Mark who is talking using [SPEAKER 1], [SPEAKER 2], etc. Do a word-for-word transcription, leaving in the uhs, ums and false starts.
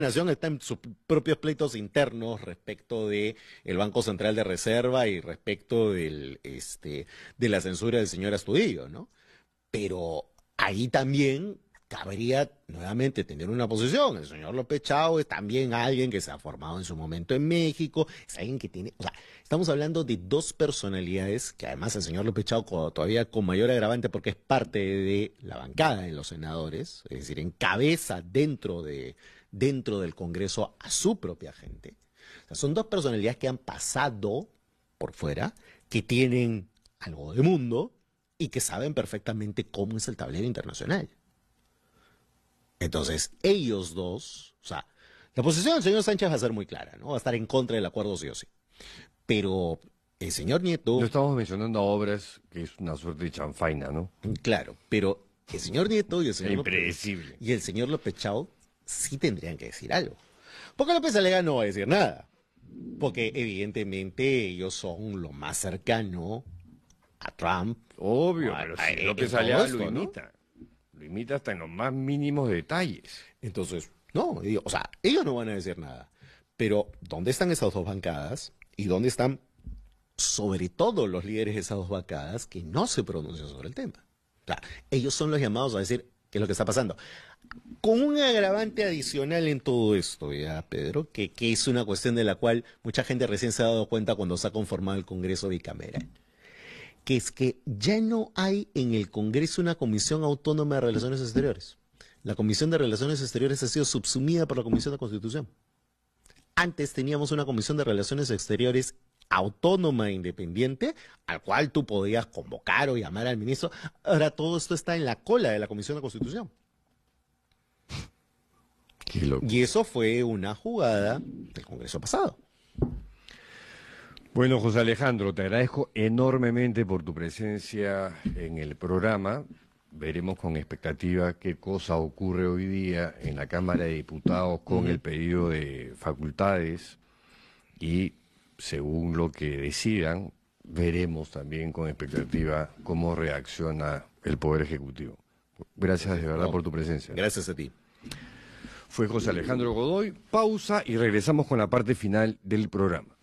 [SPEAKER 1] Nación está en sus propios pleitos internos respecto de el Banco Central de Reserva y respecto del este de la censura del señor Astudillo, ¿no? Pero ahí también cabría nuevamente tener una posición. El señor López Chao es también alguien que se ha formado en su momento en México, es alguien que tiene, o sea, estamos hablando de dos personalidades que además el señor López Chao todavía con mayor agravante porque es parte de la bancada de los senadores, es decir, encabeza dentro de dentro del Congreso a su propia gente. O sea, son dos personalidades que han pasado por fuera, que tienen algo de mundo y que saben perfectamente cómo es el tablero internacional. Entonces, ellos dos, o sea, la posición del señor Sánchez va a ser muy clara, ¿no? Va a estar en contra del acuerdo sí o sí. Pero el señor Nieto...
[SPEAKER 2] No estamos mencionando obras que es una suerte de chanfaina, ¿no?
[SPEAKER 1] Claro, pero el señor Nieto y el señor...
[SPEAKER 2] Impredecible.
[SPEAKER 1] López, y el señor López Chao sí tendrían que decir algo. Porque López Alega no va a decir nada. Porque evidentemente ellos son lo más cercano a Trump.
[SPEAKER 2] Obvio,
[SPEAKER 1] a,
[SPEAKER 2] pero
[SPEAKER 1] a,
[SPEAKER 2] si López
[SPEAKER 1] en
[SPEAKER 2] Alega
[SPEAKER 1] todo
[SPEAKER 2] lo
[SPEAKER 1] esto, ¿no?
[SPEAKER 2] imita. Lo imita hasta en los más mínimos detalles.
[SPEAKER 1] Entonces, no, digo, o sea, ellos no van a decir nada. Pero, ¿dónde están esas dos bancadas? ¿Y dónde están, sobre todo, los líderes de esas dos bancadas que no se pronuncian sobre el tema? O sea, ellos son los llamados a decir qué es lo que está pasando. Con un agravante adicional en todo esto, ya, Pedro, que, que es una cuestión de la cual mucha gente recién se ha dado cuenta cuando se ha conformado el Congreso bicameral, que es que ya no hay en el Congreso una Comisión Autónoma de Relaciones Exteriores. La Comisión de Relaciones Exteriores ha sido subsumida por la Comisión de Constitución. Antes teníamos una Comisión de Relaciones Exteriores autónoma e independiente, al cual tú podías convocar o llamar al ministro. Ahora todo esto está en la cola de la Comisión de Constitución.
[SPEAKER 2] Qué loco.
[SPEAKER 1] Y eso fue una jugada del Congreso pasado.
[SPEAKER 2] Bueno, José Alejandro, te agradezco enormemente por tu presencia en el programa. Veremos con expectativa qué cosa ocurre hoy día en la Cámara de Diputados con uh-huh. el pedido de facultades y según lo que decidan, veremos también con expectativa cómo reacciona el Poder Ejecutivo. Gracias de verdad no, por tu presencia.
[SPEAKER 1] Gracias a ti.
[SPEAKER 2] Fue José Alejandro Godoy. Pausa y regresamos con la parte final del programa.